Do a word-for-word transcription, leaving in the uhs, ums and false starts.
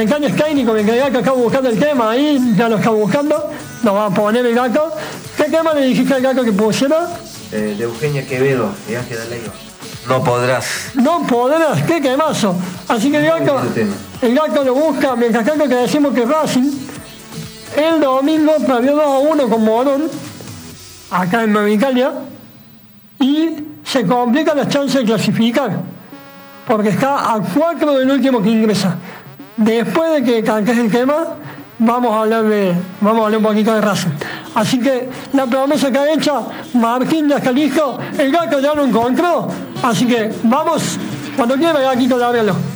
Engaños técnicos, me quedé que acabo buscando el tema, ahí ya lo acabo buscando, lo va a poner el gato. ¿Qué tema le dijiste al gato que pusiera? Eh, de Eugenia Quevedo, de Ángel Leiva. No podrás. No podrás, qué quemazo. Así que el gato, el gato lo busca, mientras tanto que decimos que Racing, el domingo perdió dos a uno con Morón, acá en Nueva Italia, y se complican las chances de clasificar, porque está a cuatro del último que ingresa. Después de que cantes el tema, vamos a hablar de, vamos a hablar un poquito de Racing. Así que la promesa que ha hecho Martín ya está listo, el gato ya lo encontró, así que vamos, cuando quiera, aquí todavía lo.